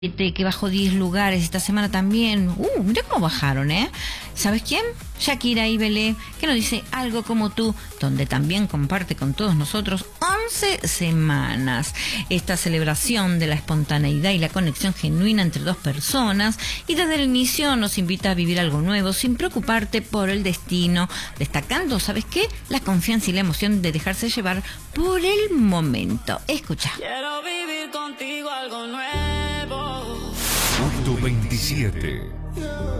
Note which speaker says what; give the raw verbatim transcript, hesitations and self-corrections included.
Speaker 1: Que bajó diez lugares esta semana también. Uh, mira cómo bajaron, ¿eh? ¿Sabes quién? Shakira y Belé, que nos dice Algo como tú, donde también comparte con todos nosotros once semanas. Esta celebración de la espontaneidad y la conexión genuina entre dos personas, y desde el inicio nos invita a vivir algo nuevo sin preocuparte por el destino, destacando, ¿sabes qué? La confianza y la emoción de dejarse llevar por el momento. Escucha.
Speaker 2: Quiero vivir contigo algo nuevo.
Speaker 3: Punto veintisiete.